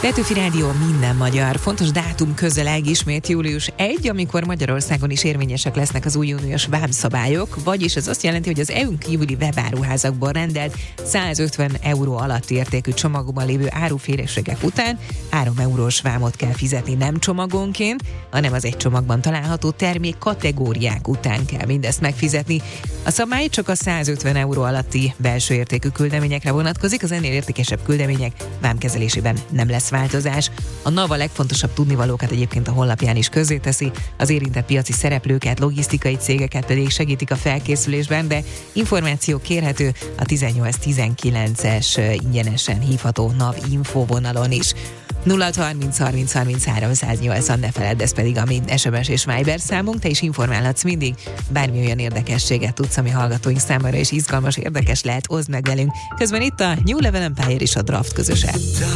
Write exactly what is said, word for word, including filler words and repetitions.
Petőfi Rádió, minden magyar. Fontos dátum közeleg ismét július elseje, amikor Magyarországon is érvényesek lesznek az új uniós vámszabályok, vagyis ez azt jelenti, hogy az é u-n kívüli webáruházakban rendelt százötven euró alatti értékű csomagban lévő áruféleségek után három eurós vámot kell fizetni nem csomagonként, hanem az egy csomagban található termék kategóriák után kell mindezt megfizetni. A szabály csak a százötven euró alatti belső értékű küldeményekre vonatkozik, az ennél értékesebb küldemények vámkezelésében nem lesz változás. A NAV a legfontosabb tudnivalókat egyébként a honlapján is közzéteszi, az érintett piaci szereplőket, logisztikai cégeket pedig segítik a felkészülésben, de információ kérhető a tizennyolc tizenkilences ingyenesen hívható NAV info vonalon is. nulla harminc harminc harminchárom száz nyolcvan, ne feledd, ez pedig a mi es em es és Viber számunk, te is informálhatsz mindig, bármi olyan érdekességet tudsz, ami hallgatóink számára is izgalmas, érdekes lehet, oszd meg velünk. Közben itt a New Level Empire és a Draft közöse.